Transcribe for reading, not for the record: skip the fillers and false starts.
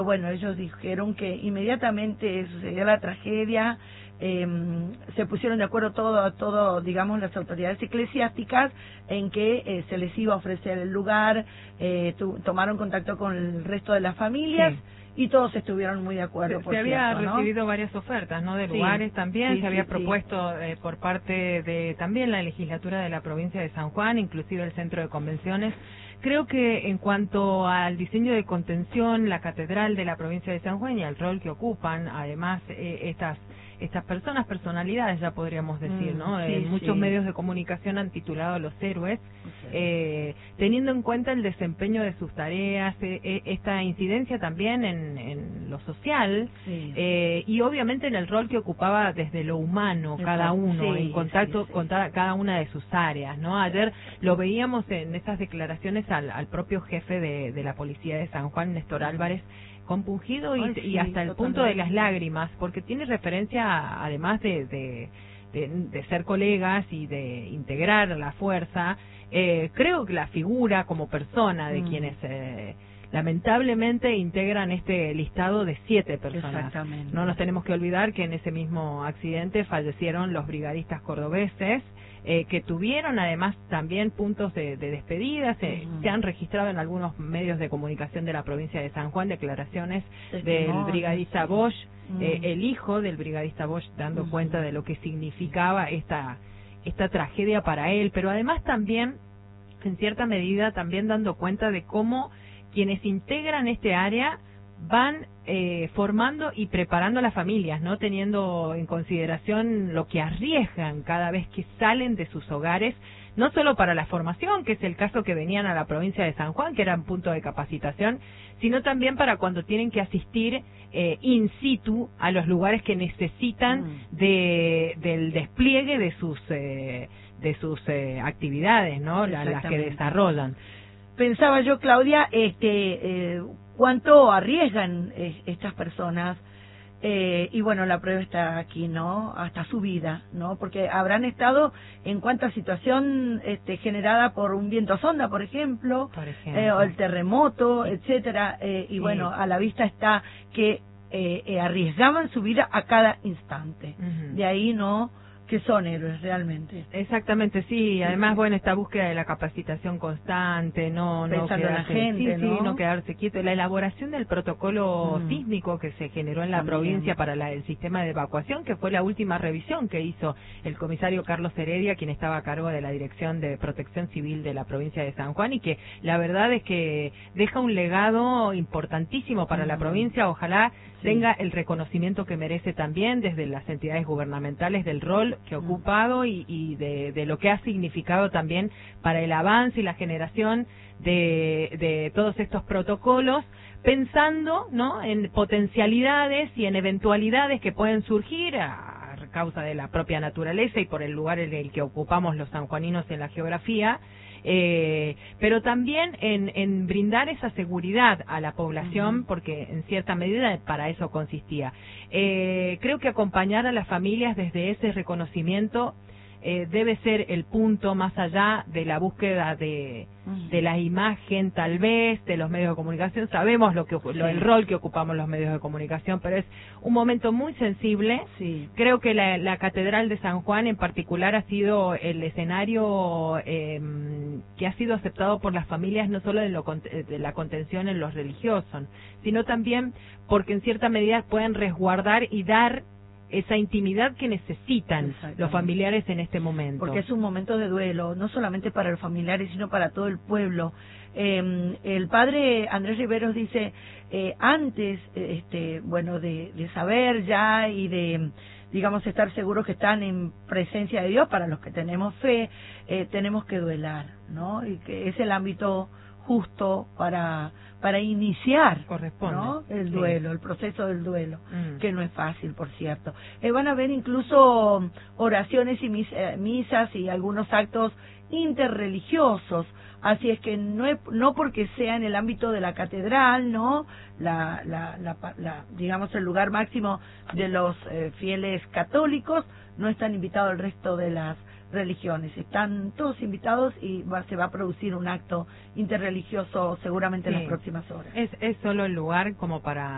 Bueno, ellos dijeron que inmediatamente sucedió la tragedia, se pusieron de acuerdo todo, digamos, las autoridades eclesiásticas en que se les iba a ofrecer el lugar, tomaron contacto con el resto de las familias. Sí. Y todos estuvieron muy de acuerdo. Se había recibido varias ofertas, ¿no? De lugares también, se había propuesto por parte de también la legislatura de la provincia de San Juan, inclusive el centro de convenciones. Creo que en cuanto al diseño de contención, la catedral de la provincia de San Juan y al rol que ocupan, además estas personalidades, ya podríamos decir, ¿no? Muchos medios de comunicación han titulado Los Héroes, teniendo en cuenta el desempeño de sus tareas, esta incidencia también en lo social, y obviamente en el rol que ocupaba desde lo humano cada uno, en contacto con cada una de sus áreas, ¿no? Ayer lo veíamos en estas declaraciones al propio jefe de la policía de San Juan, Néstor Álvarez, compungido y hasta el punto de las lágrimas, porque tiene referencia, además de ser colegas y de integrar la fuerza, creo que la figura como persona de quienes lamentablemente integran este listado de 7 personas. Exactamente. No nos tenemos que olvidar que en ese mismo accidente fallecieron los brigadistas cordobeses, que tuvieron además también puntos de despedida. Se han registrado en algunos medios de comunicación de la provincia de San Juan declaraciones del brigadista Bosch, el hijo del brigadista Bosch, dando cuenta de lo que significaba esta tragedia para él, pero además también, en cierta medida, también dando cuenta de cómo quienes integran este área van formando y preparando a las familias, ¿no? Teniendo en consideración lo que arriesgan cada vez que salen de sus hogares, no solo para la formación, que es el caso que venían a la provincia de San Juan, que era un punto de capacitación, sino también para cuando tienen que asistir in situ a los lugares que necesitan del despliegue de sus actividades, ¿no? Las que desarrollan. Pensaba yo, Claudia, cuánto arriesgan estas personas, y bueno, la prueba está aquí, ¿no? Hasta su vida, ¿no? Porque habrán estado en cuánta situación generada por un viento sonda, por ejemplo, o el terremoto, etcétera, y bueno, a la vista está que arriesgaban su vida a cada instante. De ahí, ¿no?, que son héroes realmente. Exactamente, sí. Además, bueno, esta búsqueda de la capacitación constante, no pensando en la gente, no quedarse quieto. La elaboración del protocolo sísmico que se generó en la provincia para el sistema de evacuación, que fue la última revisión que hizo el comisario Carlos Heredia, quien estaba a cargo de la Dirección de Protección Civil de la provincia de San Juan, y que la verdad es que deja un legado importantísimo para la provincia. Ojalá tenga el reconocimiento que merece también desde las entidades gubernamentales del rol que ha ocupado y de lo que ha significado también para el avance y la generación de todos estos protocolos, pensando, ¿no?, en potencialidades y en eventualidades que pueden surgir a causa de la propia naturaleza y por el lugar en el que ocupamos los sanjuaninos en la geografía, pero también en brindar esa seguridad a la población, porque en cierta medida para eso consistía. Creo que acompañar a las familias desde ese reconocimiento debe ser el punto, más allá de la búsqueda de la imagen, tal vez, de los medios de comunicación. Sabemos el rol que ocupamos los medios de comunicación, pero es un momento muy sensible. Creo que la Catedral de San Juan en particular ha sido el escenario que ha sido aceptado por las familias, no solo de la contención en los religiosos, sino también porque en cierta medida pueden resguardar y dar esa intimidad que necesitan los familiares en este momento. Porque es un momento de duelo, no solamente para los familiares, sino para todo el pueblo. El padre Andrés Riveros dice, antes, bueno, de saber ya y de, digamos, estar seguros que están en presencia de Dios, para los que tenemos fe, tenemos que duelar, ¿no? Y que es el ámbito justo para iniciar, ¿no?, el duelo, el proceso del duelo, que no es fácil, por cierto. Van a haber incluso oraciones y misas y algunos actos interreligiosos, así es que no porque sea en el ámbito de la catedral, ¿no?, digamos, el lugar máximo de los fieles católicos, no están invitados el resto de las religiones. Están todos invitados y se va a producir un acto interreligioso seguramente en las próximas horas. Es solo el lugar como para